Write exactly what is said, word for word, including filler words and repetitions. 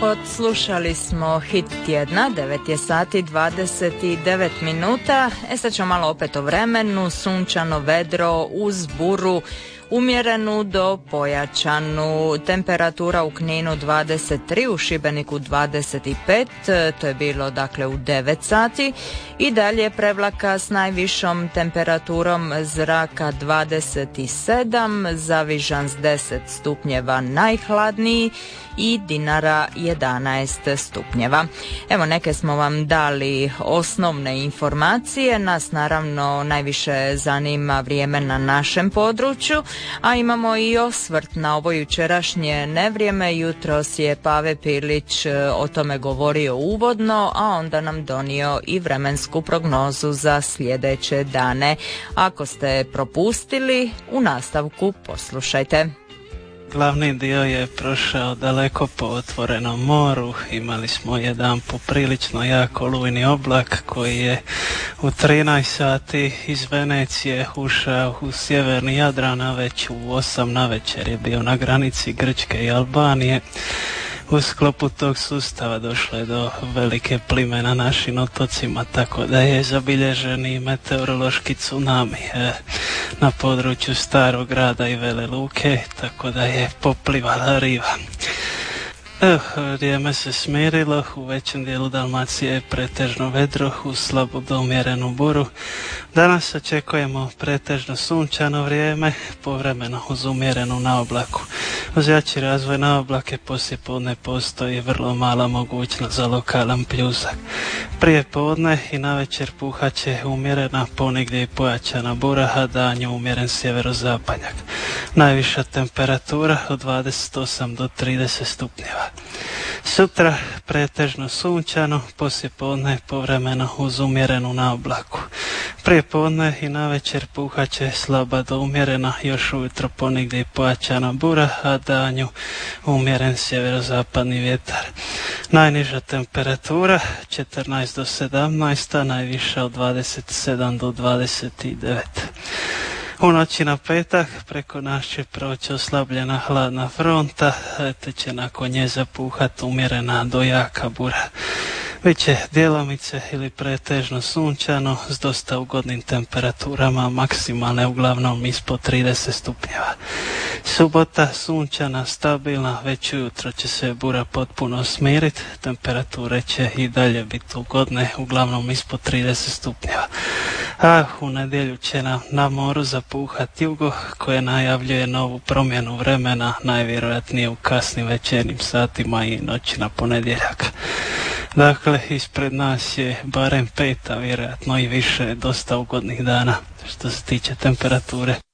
Transport, slušali smo hit tjedna, devet je sati dvadeset devet minuta. E sad ćemo malo opet o vremenu, sunčano, vedro, uz buru, umjerenu do pojačanu. Temperatura u Kninu dvadeset tri, u Šibeniku dvadeset pet, to je bilo dakle u devet sati. I dalje prevlaka s najvišom temperaturom zraka dvadeset sedam, Zavižan s deset stupnjeva najhladniji i Dinara jedanaest stupnjeva. Evo, neke smo vam dali osnovne informacije, nas naravno najviše zanima vrijeme na našem području, a imamo i osvrt na ovo jučerašnje nevrijeme. Jutros je Pave Pilić o tome govorio uvodno, a onda nam donio i vremensku prognozu za sljedeće dane. Ako ste propustili, u nastavku poslušajte. Glavni dio je prošao daleko po otvorenom moru. Imali smo jedan poprilično jak olujni oblak koji je u trinaest sati iz Venecije ušao u sjeverni Jadran, a već u osam navečer je bio na granici Grčke i Albanije. U sklopu tog sustava došlo je do velike plime na našim otocima, tako da je zabilježen i meteorološki tsunami e, na području Starog grada i Vele Luke, tako da je poplivala riva. Eh, vrijeme se smirilo, u većem dijelu Dalmacije je pretežno vedro uz slabu do umjerenu buru. Danas očekujemo pretežno sunčano vrijeme, povremeno uz umjerenu naoblaku. Uz jači razvoj naoblake poslijepodne postoji vrlo mala mogućnost za lokalan pljusak. Prije podne i navečer puhat će umjerena, ponegdje i pojačana bura, a danju umjeren sjeverozapadnjak. Najviša temperatura od dvadeset osam do trideset stupnjeva. Sutra pretežno sunčano, poslijepodne povremeno uz umjerenu naoblaku. Prije podne i navečer puhat će slaba do umjerena, još ujutro ponegdje i pojačana bura, a danju umjeren sjeverozapadni vjetar. Najniža temperatura četrnaest do sedamnaest, a najviša od dvadeset sedam do dvadeset devet. U noći na petak preko nas će proći oslabljena hladna fronta, te će nakon nje zapuhat umjerena do jaka bura. Biće djelomice ili pretežno sunčano s dosta ugodnim temperaturama, maksimalne uglavnom ispod trideset stupnjeva. Subota sunčana, stabilna, već ujutro će se bura potpuno smiriti, temperature će i dalje biti ugodne, uglavnom ispod trideset stupnjeva. A u nedjelju će nam na moru zapuhat jugo koje najavljuje novu promjenu vremena, najvjerojatnije u kasnim večernjim satima i noći na ponedjeljak. Dakle, ispred nas je barem pet, a vjerojatno i više dosta ugodnih dana što se tiče temperature.